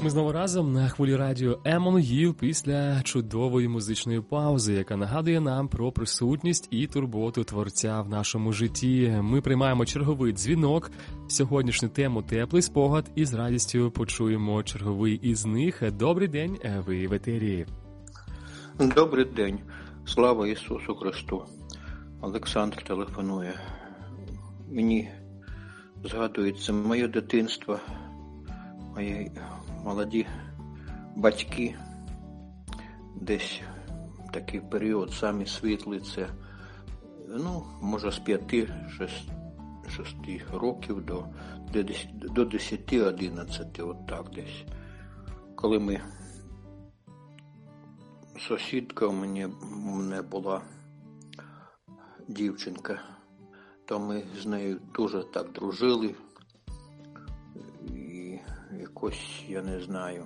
Ми знову разом на хвилі радіо Еммануїл після чудової музичної паузи, яка нагадує нам про присутність і турботу Творця в нашому житті. Ми приймаємо черговий дзвінок. Сьогоднішню тему «Теплий спогад» і з радістю почуємо черговий із них. Добрий день, ви в етері. Добрий день. Слава Ісусу Христу. Олександр телефонує. Мені згадується моє дитинство, мої молоді батьки, десь такий період, самі світлі, це, може з 5-6 років до 10-11, от так десь. Коли сусідка у мене була дівчинка, то ми з нею дуже так дружили. І якось, я не знаю,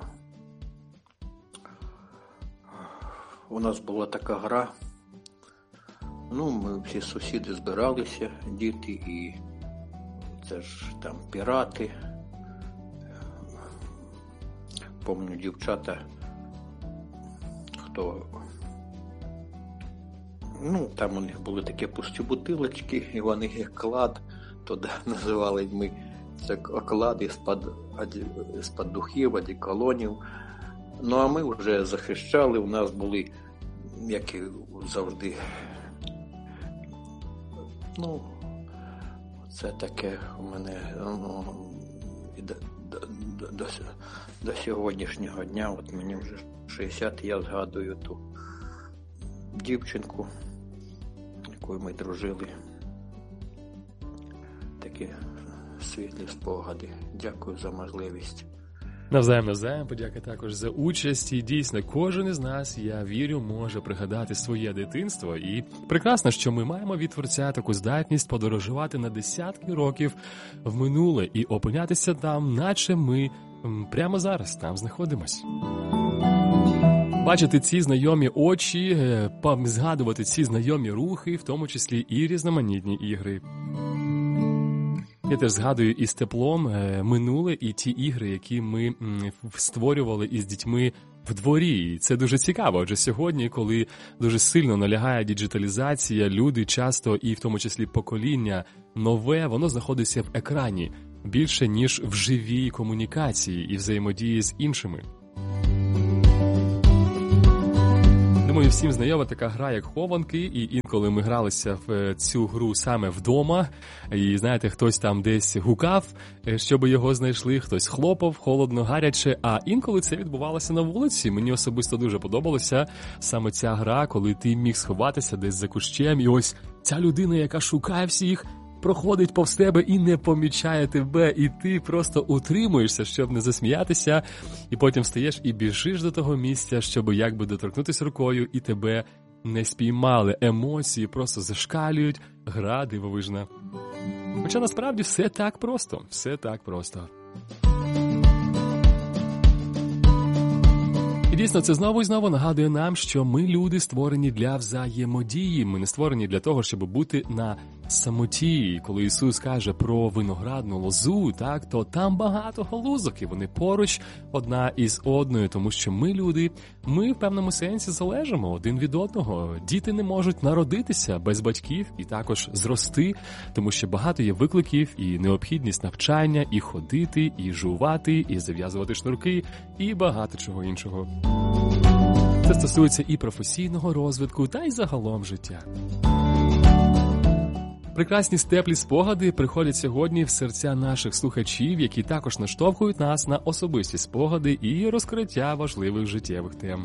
у нас була така гра. Ми всі сусіди збиралися, діти, і це ж там пірати. Помню, дівчата, там у них були такі пусті бутилочки, і вони як клад, тоді називали ми це оклад із-під духів, одеколонів. А ми вже захищали, у нас були, як і завжди, це таке у мене до сьогоднішнього дня, от мені вже 60, я згадую ту дівчинку, якою ми дружили. Такі світлі спогади. Дякую за можливість. Навзаєм, подяка також за участь. І дійсно, кожен із нас, я вірю, може пригадати своє дитинство. І прекрасно, що ми маємо від Творця таку здатність подорожувати на десятки років в минуле і опинятися там, наче ми прямо зараз там знаходимось. Бачити ці знайомі очі, згадувати ці знайомі рухи, в тому числі і різноманітні ігри. Я теж згадую із теплом минуле і ті ігри, які ми створювали із дітьми в дворі. І це дуже цікаво, адже сьогодні, коли дуже сильно налягає діджиталізація, люди часто, і в тому числі покоління нове, воно знаходиться в екрані більше, ніж в живій комунікації і взаємодії з іншими. Думаю, всім знайома така гра, як хованки, і інколи ми гралися в цю гру саме вдома, і, знаєте, хтось там десь гукав, щоб його знайшли, хтось хлопав, холодно, гаряче, а інколи це відбувалося на вулиці. Мені особисто дуже подобалася саме ця гра, коли ти міг сховатися десь за кущем, і ось ця людина, яка шукає всіх, проходить повз тебе і не помічає тебе, і ти просто утримуєшся, щоб не засміятися, і потім встаєш і біжиш до того місця, щоб якби доторкнутися рукою, і тебе не спіймали. Емоції просто зашкалюють, гра дивовижна. Хоча насправді все так просто, все так просто. І дійсно, це знову і знову нагадує нам, що ми, люди, створені для взаємодії. Ми не створені для того, щоб бути на самоті. Коли Ісус каже про виноградну лозу, то там багато лозок, і вони поруч одна із одною, тому що ми, люди, ми в певному сенсі залежимо один від одного. Діти не можуть народитися без батьків і також зрости, тому що багато є викликів і необхідність навчання, і ходити, і жувати, і зав'язувати шнурки, і багато чого іншого. Це стосується і професійного розвитку, та й загалом життя. Прекрасні теплі спогади приходять сьогодні в серця наших слухачів, які також наштовхують нас на особисті спогади і розкриття важливих життєвих тем.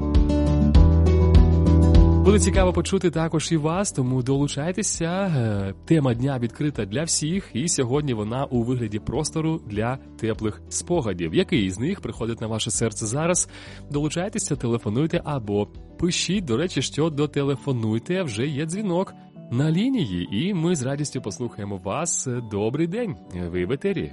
Буде цікаво почути також і вас, тому долучайтеся. Тема дня відкрита для всіх, і сьогодні вона у вигляді простору для теплих спогадів. Який із них приходить на ваше серце зараз? Долучайтеся, телефонуйте або пишіть. До речі, що дотелефонуйте, вже є дзвінок на лінії, і ми з радістю послухаємо вас. Добрий день, ви в етері.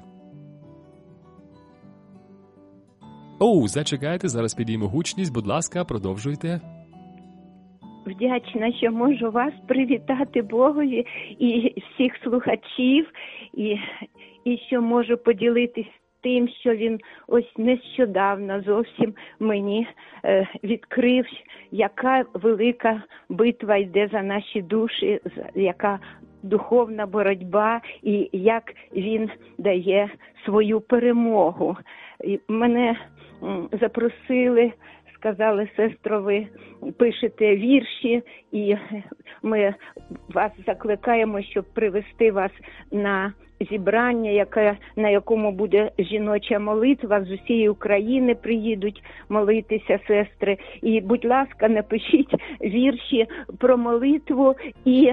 Зачекайте, зараз підійму гучність, будь ласка, продовжуйте. Вдячна, що можу вас привітати Богові і всіх слухачів, і що можу поділитись тим, що він ось нещодавно зовсім мені відкрив, яка велика битва йде за наші душі, яка духовна боротьба і як він дає свою перемогу. І мене запросили, сказали: сестро, ви пишете вірші, і ми вас закликаємо, щоб привести вас на зібрання, на якому буде жіноча молитва. З усієї України приїдуть молитися сестри. І, будь ласка, напишіть вірші про молитву і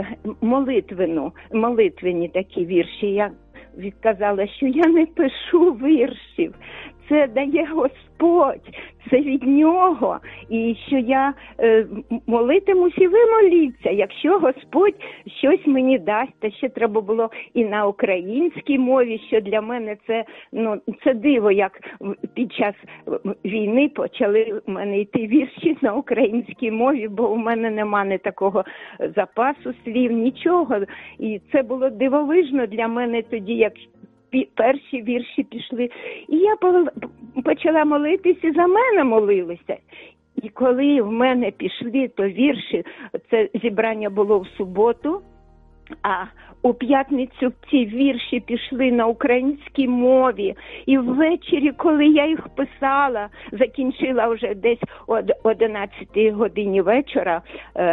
молитвені такі вірші. Я відказала, що я не пишу віршів. Це дає Господь, це від Нього. І що я молитимусь, і ви моліться, якщо Господь щось мені дасть. Та ще треба було і на українській мові, що для мене це диво, як під час війни почали в мене йти вірші на українській мові, бо у мене нема такого запасу слів, нічого. І це було дивовижно для мене тоді, як перші вірші пішли. І я почала молитися, і за мене молилися. І коли в мене пішли то вірші, це зібрання було в суботу, а у п'ятницю ці вірші пішли на українській мові. І ввечері, коли я їх писала, закінчила вже десь о 11 годині вечора,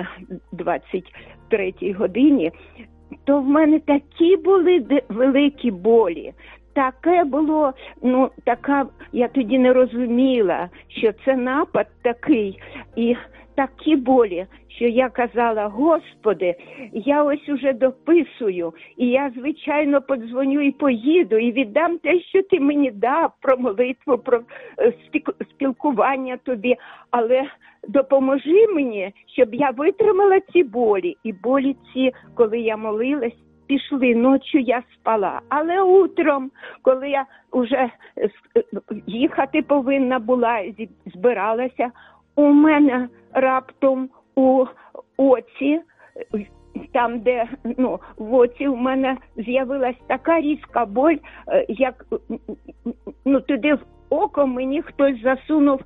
23 годині, то в мене такі були великі болі. Таке було, я тоді не розуміла, що це напад такий. І такі болі, що я казала: Господи, я ось уже дописую, і я, звичайно, подзвоню і поїду, і віддам те, що ти мені дав, про молитву, про спілкування тобі, але допоможи мені, щоб я витримала ці болі. І болі ці, коли я молилась, пішли. Ночі я спала. Але утром, коли я вже їхати повинна була, збиралася, у мене раптом у оці, там, де, в оці у мене з'явилась така різка боль, як, туди в око мені хтось засунув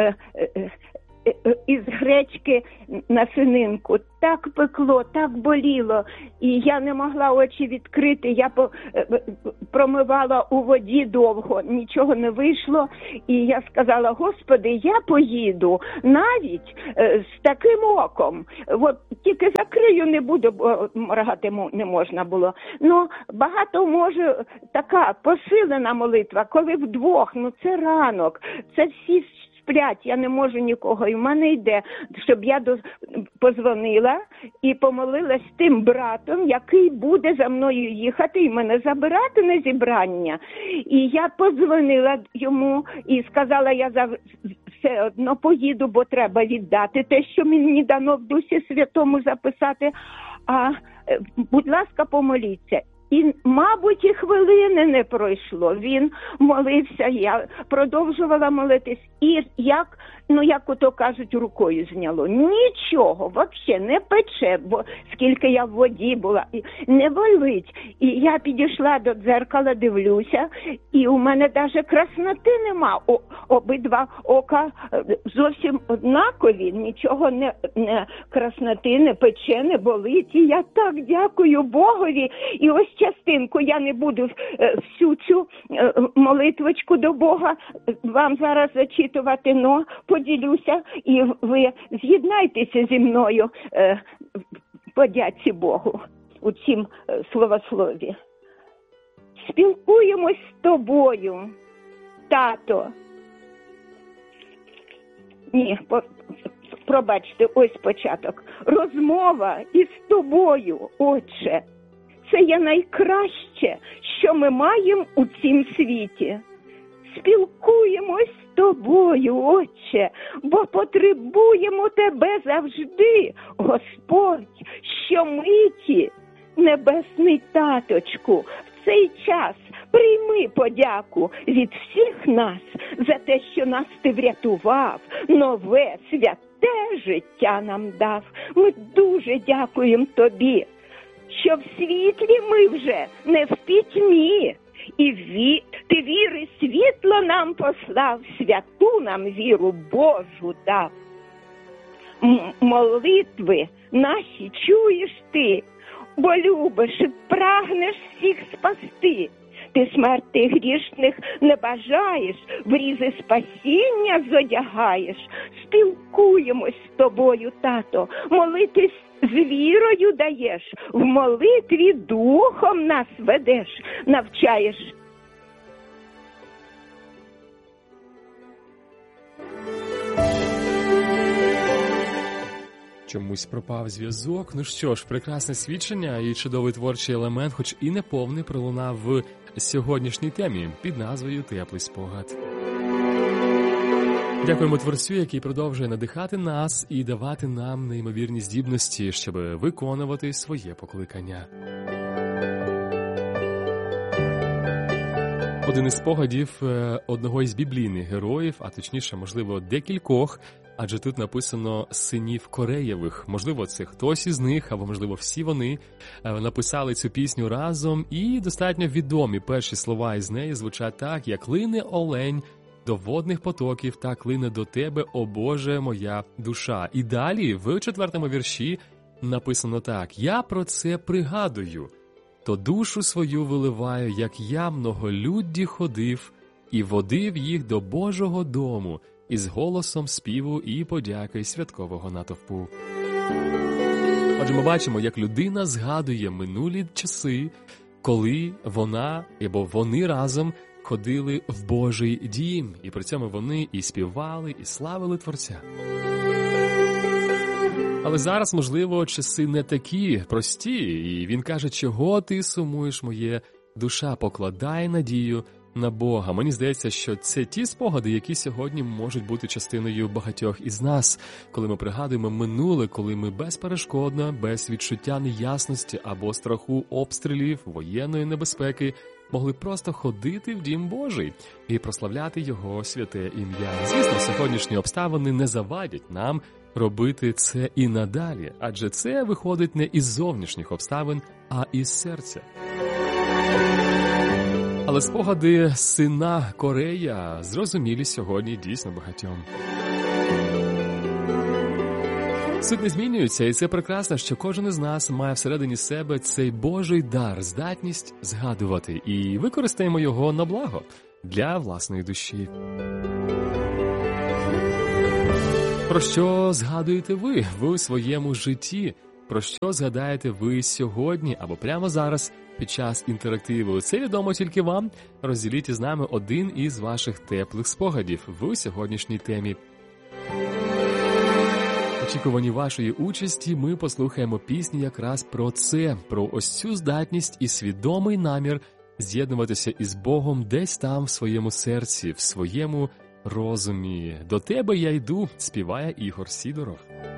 із гречки насининку. Так пекло, так боліло, і я не могла очі відкрити. Я промивала у воді довго, нічого не вийшло. І я сказала: Господи, я поїду навіть з таким оком. От тільки закрию, не буду, бо моргати не можна було. Багато може така посилена молитва, коли вдвох, це ранок, це всі сплять, я не можу нікого. І в мене йде, щоб я позвонила і помолилась з тим братом, який буде за мною їхати і мене забирати на зібрання. І я подзвонила йому і сказала: я все одно поїду, бо треба віддати те, що мені дано в Дусі Святому записати. А, будь ласка, помоліться. І, мабуть, і хвилини не пройшло. Він молився, я продовжувала молитись. І як ото кажуть, рукою зняло. Нічого, взагалі не пече, бо скільки я в воді була, не болить. І я підійшла до дзеркала, дивлюся, і у мене навіть красноти нема. Обидва ока зовсім однакові, нічого не красноти, не пече, не болить. І я так дякую Богові. І ось частинку, я не буду всю цю молитвочку до Бога вам зараз зачитувати, но поділюся, і ви з'єднайтеся зі мною, подяці Богу у цім словослові. Спілкуємось з тобою, тато. Ні, пробачте, ось початок. Розмова із тобою, Отче. Це є найкраще, що ми маємо у цім світі. Спілкуємось з тобою, Отче, бо потребуємо тебе завжди, Господь, щомиті. Небесний таточку, в цей час прийми подяку від всіх нас за те, що нас ти врятував, нове, святе життя нам дав. Ми дуже дякуємо тобі, що в світлі ми вже, не в пітьмі, Ти віри світло нам послав, святу нам віру Божу дав. Молитви наші чуєш ти, бо любиш і прагнеш всіх спасти. Ти смерти грішних не бажаєш, в різи спасіння зодягаєш. Спілкуємось з тобою, тато, молитись з вірою даєш, в молитві духом нас ведеш, навчаєш. Чомусь пропав зв'язок. Ну що ж, прекрасне свідчення і чудовий творчий елемент, хоч і не повний, пролунав в сьогоднішній темі під назвою «Теплий спогад». Дякуємо творцю, який продовжує надихати нас і давати нам неймовірні здібності, щоб виконувати своє покликання. Один із спогадів одного із біблійних героїв, а точніше, можливо, декількох, адже тут написано «синів Кореєвих». Можливо, це хтось із них, або, можливо, всі вони написали цю пісню разом, і достатньо відомі перші слова із неї звучать так, як «Лине олень до водних потоків, так лине до тебе, о Боже, моя душа». І далі, в 4-му вірші, написано так: «Я про це пригадую, то душу свою виливаю, як я многолюдді ходив, і водив їх до Божого дому, із голосом співу і подяки святкового натовпу». Отже, ми бачимо, як людина згадує минулі часи, коли вона або вони разом ходили в Божий дім, і при цьому вони і співали, і славили Творця. Але зараз, можливо, часи не такі прості, і він каже: «Чого ти сумуєш, моє душа, покладай надію на Бога». Мені здається, що це ті спогади, які сьогодні можуть бути частиною багатьох із нас, коли ми пригадуємо минуле, коли ми безперешкодно, без відчуття неясності або страху обстрілів, воєнної небезпеки, могли просто ходити в Дім Божий і прославляти Його святе ім'я. Звісно, сьогоднішні обставини не завадять нам робити це і надалі, адже це виходить не із зовнішніх обставин, а із серця. Але спогади сина Корея зрозумілі сьогодні дійсно багатьом. Суть не змінюється, і це прекрасно, що кожен із нас має всередині себе цей Божий дар, здатність згадувати, і використаємо його на благо для власної душі. Про що згадуєте ви у своєму житті? Про що згадаєте ви сьогодні або прямо зараз під час інтерактиву? Це відомо тільки вам. Розділіть із нами один із ваших теплих спогадів в сьогоднішній темі. В очікуванні вашої участі ми послухаємо пісню якраз про це, про ось цю здатність і свідомий намір з'єднуватися із Богом десь там в своєму серці, в своєму розумі. «До тебе я йду», співає Ігор Сідоров.